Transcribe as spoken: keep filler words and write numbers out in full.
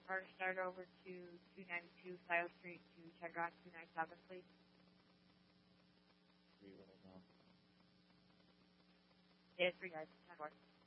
Or start over to two ninety-two File Street to check on two ninety-seven, please. Three what now? Yes, three guys. ten four.